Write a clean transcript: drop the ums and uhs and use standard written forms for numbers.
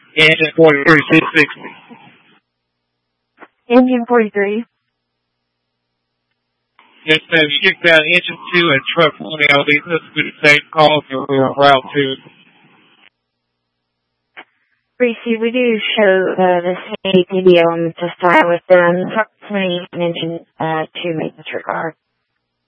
Engine 43660. Engine 43. Yes, ma'am. You kicked out engine 2 and truck 20. I'll leave this with the same calls and we're on route 2. Reese, we do show the same video on the style with truck 20 and engine 2 make the trick car.